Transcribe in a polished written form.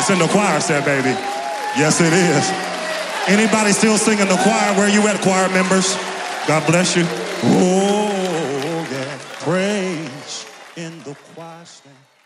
It's in the choir set, baby. Yes, it is. Anybody still singing the choir? Where you at, choir members? God bless you. Oh, yeah. Praise in the choir stand.